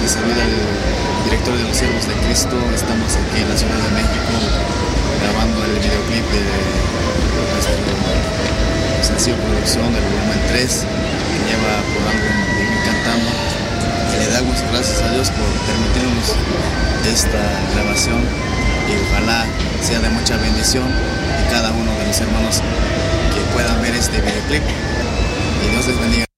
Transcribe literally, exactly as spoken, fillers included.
saluda el director de los Siervos de Cristo. Estamos aquí en la Ciudad de México grabando el videoclip de nuestro sencillo producción del volumen tres, que lleva por álbum Vivir Cantando. Y le damos gracias a Dios por permitirnos esta grabación y ojalá sea de mucha bendición y cada uno de los hermanos que puedan ver este videoclip. Y Dios les bendiga.